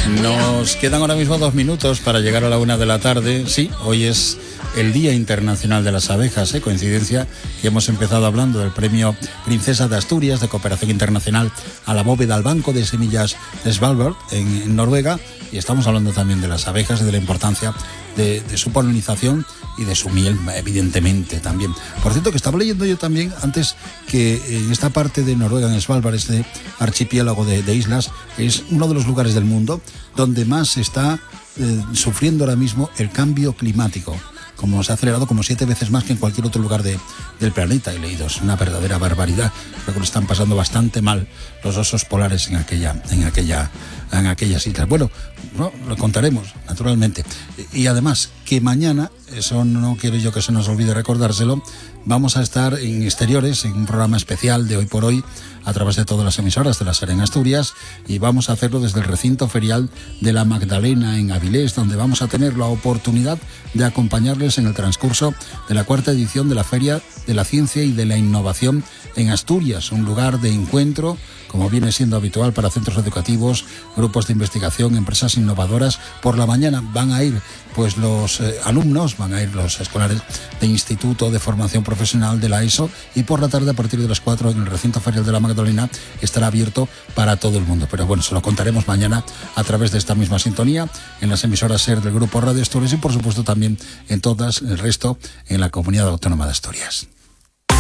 Nos quedan ahora mismo 2 minutos para llegar a la 1 de la tarde. Sí, hoy es el Día Internacional de las Abejas, coincidencia que hemos empezado hablando del Premio Princesa de Asturias de Cooperación Internacional a la bóveda al Banco de Semillas de Svalbard en Noruega, y estamos hablando también de las abejas y de la importancia de su polinización y de su miel, evidentemente, también. Por cierto, que estaba leyendo yo también antes que en esta parte de Noruega, en Svalbard, este archipiélago de islas, es uno de los lugares del mundo donde más se está sufriendo ahora mismo el cambio climático. Como se ha acelerado como 7 veces más que en cualquier otro lugar del planeta. He leído, es una verdadera barbaridad. Creo que lo están pasando bastante mal los osos polares en aquellas islas. Bueno, no, lo contaremos, naturalmente. Y además, que mañana, eso no quiero yo que se nos olvide recordárselo, vamos a estar en exteriores, en un programa especial de Hoy por Hoy, a través de todas las emisoras de la SER en Asturias, y vamos a hacerlo desde el recinto ferial de la Magdalena en Avilés, donde vamos a tener la oportunidad de acompañarles en el transcurso de la 4ª edición de la Feria de la Ciencia y de la Innovación en Asturias, un lugar de encuentro, como viene siendo habitual para centros educativos, grupos de investigación, empresas innovadoras. Por la mañana van a ir pues los alumnos, van a ir los escolares de Instituto de Formación Profesional de la ESO, y por la tarde, a partir de las 4, en el recinto ferial de la Magdalena, estará abierto para todo el mundo. Pero bueno, se lo contaremos mañana a través de esta misma sintonía, en las emisoras SER del Grupo Radio Asturias, y por supuesto también en todas el resto en la Comunidad Autónoma de Asturias.